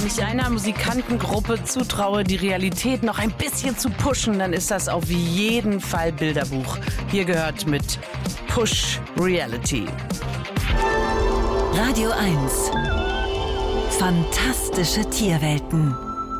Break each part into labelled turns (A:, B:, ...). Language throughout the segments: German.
A: ich einer Musikantengruppe zutraue, die Realität noch ein bisschen zu pushen, dann ist das auf jeden Fall Bilderbuch. Hier gehört mit Push Reality.
B: Radio 1. Fantastische Tierwelten.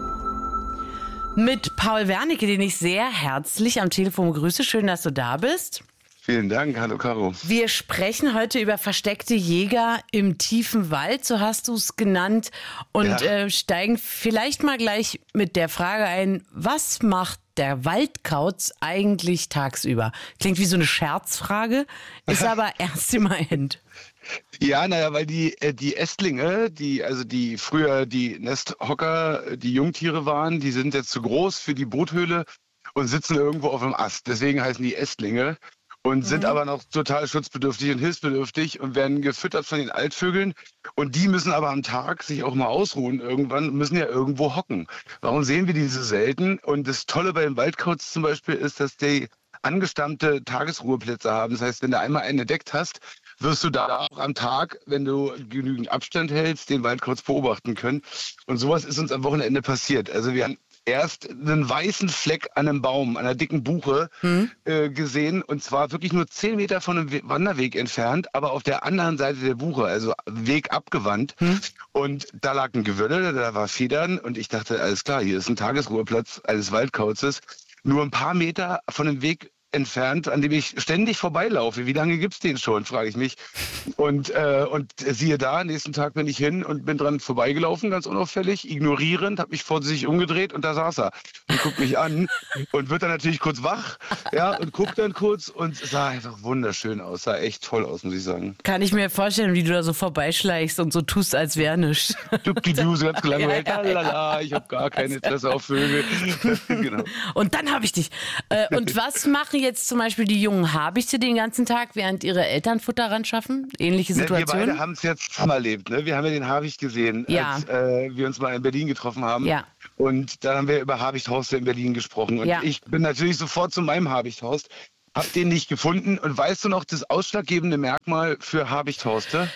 A: Mit Paul Wernicke, den ich sehr herzlich am Telefon begrüße. Schön, dass du da bist.
C: Vielen Dank, hallo Caro.
A: Wir sprechen heute über versteckte Jäger im tiefen Wald, so hast du es genannt, und steigen vielleicht mal gleich mit der Frage ein, was macht der Waldkauz eigentlich tagsüber? Klingt wie so eine Scherzfrage, ist aber ernst gemeint.
C: Ja, naja, weil die Ästlinge, die früher die Nesthocker, die Jungtiere waren, die sind jetzt zu groß für die Bruthöhle und sitzen irgendwo auf dem Ast. Deswegen heißen die Ästlinge. Und sind aber noch total schutzbedürftig und hilfsbedürftig und werden gefüttert von den Altvögeln. Und die müssen aber am Tag sich auch mal ausruhen irgendwann, müssen ja irgendwo hocken. Warum sehen wir diese selten? Und das Tolle bei den Waldkauz zum Beispiel ist, dass die angestammte Tagesruheplätze haben. Das heißt, wenn du einmal einen entdeckt hast, wirst du da auch am Tag, wenn du genügend Abstand hältst, den Waldkauz beobachten können. Und sowas ist uns am Wochenende passiert. Also wir haben erst einen weißen Fleck an einem Baum, an einer dicken Buche gesehen, und zwar wirklich nur 10 Meter von einem Wanderweg entfernt, aber auf der anderen Seite der Buche, also Weg abgewandt. Und da lag ein Gewölle, da war Federn, und ich dachte, alles klar, hier ist ein Tagesruheplatz eines Waldkauzes, nur ein paar Meter von dem Weg entfernt, an dem ich ständig vorbeilaufe. Wie lange gibt's den schon, frage ich mich. Und siehe da, nächsten Tag bin ich hin und bin dran vorbeigelaufen, ganz unauffällig, ignorierend, habe mich vorsichtig umgedreht und da saß er und guckt mich an und wird dann natürlich kurz wach, ja, und guckt dann kurz, und es sah einfach wunderschön aus, sah echt toll aus, muss ich sagen.
A: Kann ich mir vorstellen, wie du da so vorbeischleichst und so tust, als wäre nichts.
C: Du so ganz gelangweilt, ich habe gar kein Interesse auf Vögel. Genau.
A: Und dann habe ich dich. Und was machen jetzt zum Beispiel die jungen Habichte den ganzen Tag, während ihre Eltern Futter ran schaffen? Ähnliche Situation?
C: Wir beide haben es jetzt erlebt. Ne? Wir haben ja den Habicht gesehen, als wir uns mal in Berlin getroffen haben. Ja. Und dann haben wir über Habichthorste in Berlin gesprochen. Und ich bin natürlich sofort zu meinem Habichthorst, hab den nicht gefunden. Und weißt du noch das ausschlaggebende Merkmal für Habichthorste?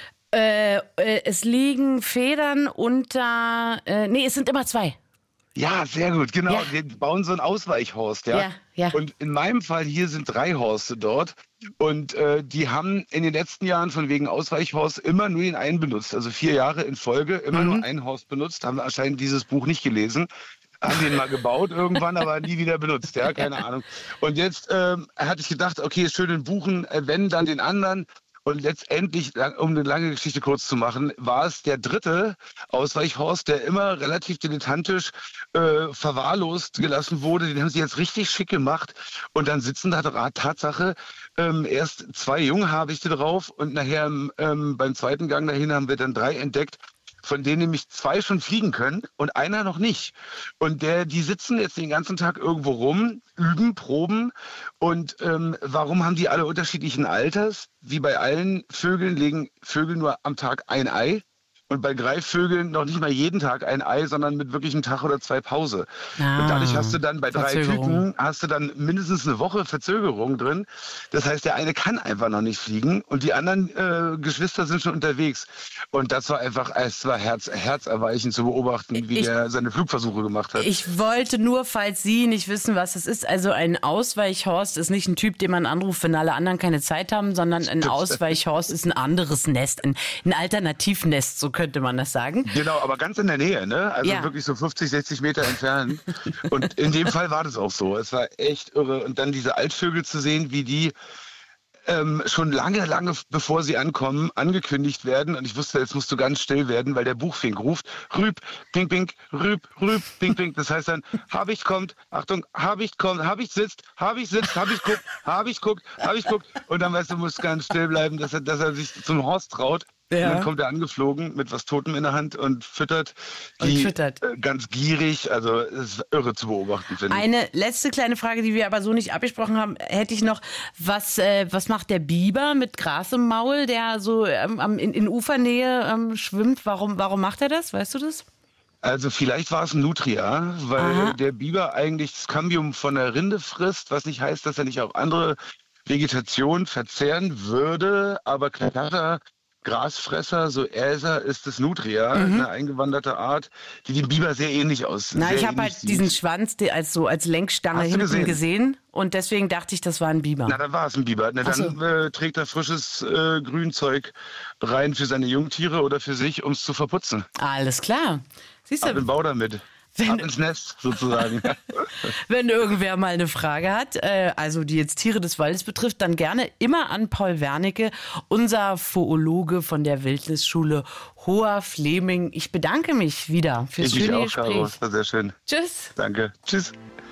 A: Es liegen Federn unter... es sind immer 2.
C: Ja, sehr gut, genau. Ja. Wir bauen so einen Ausweichhorst, ja. Und in meinem Fall hier sind 3 Horste dort. Und die haben in den letzten Jahren von wegen Ausweichhorst immer nur den einen benutzt. Also 4 Jahre in Folge immer nur einen Horst benutzt. Haben anscheinend dieses Buch nicht gelesen. Haben den mal gebaut irgendwann, aber nie wieder benutzt. Ja, keine Ahnung. Und jetzt hatte ich gedacht, okay, schön den Buchen, wenn dann den anderen. Und letztendlich, um eine lange Geschichte kurz zu machen, war es der 3. Ausweichhorst, der immer relativ dilettantisch verwahrlost gelassen wurde. Den haben sie jetzt richtig schick gemacht. Und dann sitzen da Tatsache erst 2 Junghabichte drauf. Und nachher beim zweiten Gang dahin haben wir dann 3 entdeckt, von denen nämlich 2 schon fliegen können und einer noch nicht. Und die sitzen jetzt den ganzen Tag irgendwo rum, üben, proben. Und warum haben die alle unterschiedlichen Alters? Wie bei allen Vögeln legen Vögel nur am Tag ein Ei. Und bei Greifvögeln noch nicht mal jeden Tag ein Ei, sondern mit wirklich einem Tag oder 2 Pause. Und dadurch hast du dann bei 3 Küken mindestens eine Woche Verzögerung drin. Das heißt, der eine kann einfach noch nicht fliegen und die anderen Geschwister sind schon unterwegs. Und das war einfach, es war herzerweichend zu beobachten, wie der seine Flugversuche gemacht hat.
A: Ich wollte nur, falls Sie nicht wissen, was das ist, also ein Ausweichhorst ist nicht ein Typ, den man anruft, wenn alle anderen keine Zeit haben, sondern ein Ausweichhorst ist ein anderes Nest, ein Alternativnest, so könnte man das sagen.
C: Genau, aber ganz in der Nähe, ne? Also wirklich so 50, 60 Meter entfernt. Und in dem Fall war das auch so. Es war echt irre. Und dann diese Altvögel zu sehen, wie die schon lange bevor sie ankommen, angekündigt werden. Und ich wusste, jetzt musst du ganz still werden, weil der Buchfink ruft, Rüb, pink, pink, Rüb, pink, pink. Das heißt dann, Habicht kommt, Achtung, Habicht kommt, Habicht sitzt, Habicht guckt. Und dann weißt du, musst ganz still bleiben, dass er sich zum Horst traut. Ja. Und dann kommt er angeflogen mit was Totem in der Hand und füttert. Ganz gierig. Also es ist irre zu beobachten, finde ich.
A: Eine letzte kleine Frage, die wir aber so nicht abgesprochen haben, hätte ich noch. Was macht der Biber mit Gras im Maul, der so in Ufernähe schwimmt? Warum macht er das? Weißt du das?
C: Also vielleicht war es ein Nutria, weil der Biber eigentlich das Cambium von der Rinde frisst, was nicht heißt, dass er nicht auch andere Vegetation verzehren würde. Aber klar, Grasfresser, so Äser ist es Nutria, eine eingewanderte Art, die dem Biber sehr ähnlich aussieht.
A: Na, ich habe halt diesen Schwanz als Lenkstange hinten gesehen und deswegen dachte ich, das war ein Biber.
C: Na, dann war es ein Biber. Na, dann trägt er frisches Grünzeug rein für seine Jungtiere oder für sich, um es zu verputzen.
A: Alles klar. Siehst du?
C: Ab in den Bau damit. Ab ins Nest sozusagen.
A: Wenn irgendwer mal eine Frage hat, also die jetzt Tiere des Waldes betrifft, dann gerne immer an Paul Wernicke, unser Zoologe von der Wildnisschule Hoher Fleming. Ich bedanke mich wieder fürs schöne Gespräch.
C: Caro. Das war sehr schön.
A: Tschüss.
C: Danke. Tschüss.